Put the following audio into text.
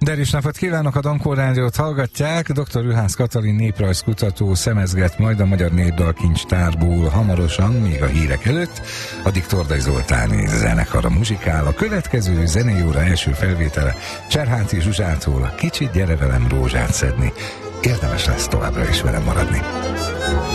Derűs napot kívánok, a Dankor Rádiót hallgatják. Dr. Juhász Katalin néprajzkutató szemezget majd a Magyar Népdalkincstárból hamarosan, még a hírek előtt. Addig Tordai Zoltáni zenekara muzsikál. A következő zenei óra első felvétele Cserháti Zsuzsától, Kicsit gyere velem rózsát szedni. Érdemes lesz továbbra is velem maradni.